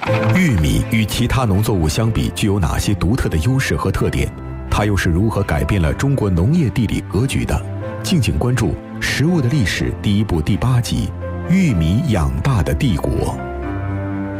玉米与其他农作物相比，具有哪些独特的优势和特点？它又是如何改变了中国农业地理格局的？敬请关注《食物的历史》第1部第8集《玉米养大的帝国》。